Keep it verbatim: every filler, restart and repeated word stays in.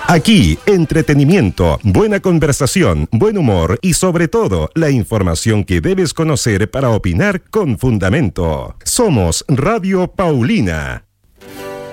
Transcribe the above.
Aquí, entretenimiento, buena conversación, buen humor y sobre todo, la información que debes conocer para opinar con fundamento. Somos Radio Paulina.